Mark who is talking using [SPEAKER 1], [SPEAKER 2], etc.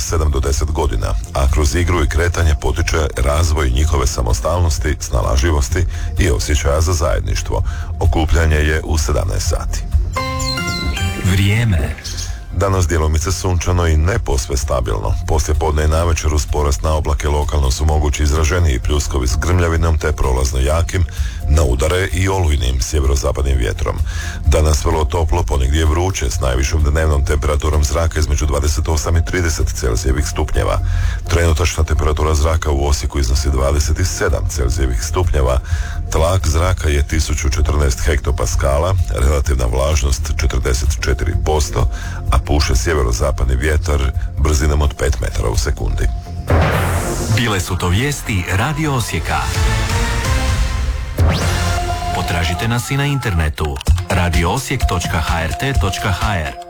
[SPEAKER 1] 7 do 10 godina, a kroz igru i kretanje potiče razvoj njihove samostalnosti, snalažljivosti i osjećaja za zajedništvo. Okupljanje je u 17 sati.
[SPEAKER 2] Vrijeme.
[SPEAKER 1] Danas djelomice sunčano i ne posve stabilno. Poslije podne i navečer uz porast na oblake lokalno su mogući izraženiji pljuskovi s grmljavinom te prolazno jakim, na udare i olujnim sjeverozapadnim vjetrom. Danas vrlo toplo, ponegdje vruće, s najvišom dnevnom temperaturom zraka između 28 i 30 Celzijevih stupnjeva. Trenutačna temperatura zraka u Osijeku iznosi 27 Celzijevih stupnjeva. Tlak zraka je 1014 hektopaskala, relativna vlažnost 44%, a puše sjeverozapadni vjetar brzinom od 5 metara u sekundi.
[SPEAKER 2] Bile su to vijesti Radio Osijeka. Potražite nas i na internetu radioosijek.hrt.hr.